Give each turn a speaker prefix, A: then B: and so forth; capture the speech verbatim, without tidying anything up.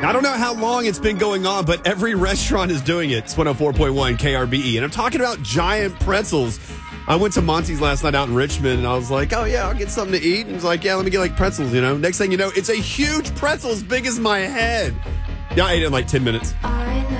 A: I don't know how long it's been going on, but every restaurant is doing it. It's one oh four point one K R B E. And I'm talking about giant pretzels. I went to Monty's last night out in Richmond, and I was like, oh, yeah, I'll get something to eat. And he's like, yeah, let me get, like, pretzels, you know. Next thing you know, it's a huge pretzel as big as my head. Yeah, I ate it in, like, ten minutes.
B: I know.